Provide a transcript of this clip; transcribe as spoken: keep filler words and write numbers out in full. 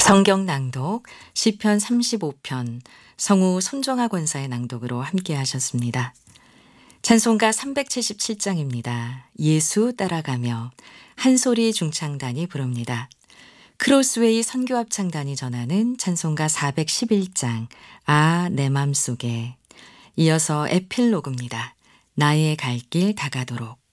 성경 낭독 시편 삼십오 편 성우 손정아 권사의 낭독으로 함께 하셨습니다. 찬송가 삼백칠십칠 장입니다. 예수 따라가며 한소리 중창단이 부릅니다. 크로스웨이 선교합창단이 전하는 찬송가 사백십일 장 아 내 맘속에, 이어서 에필로그입니다. 나의 갈 길 다가도록.